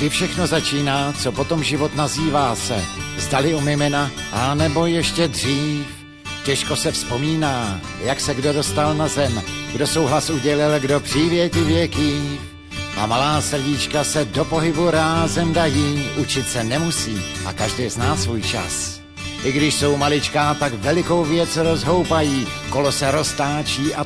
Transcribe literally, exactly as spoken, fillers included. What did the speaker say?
kdy všechno začíná, co potom život nazývá se. Zdali u mimina, a nebo ještě dřív. Těžko se vzpomíná, jak se kdo dostal na zem, kdo souhlas udělil, kdo přívětivě kýv. A malá srdíčka se do pohybu rázem dají, učit se nemusí a každý zná svůj čas. I když jsou maličká, tak velikou věc rozhoupají, kolo se roztáčí a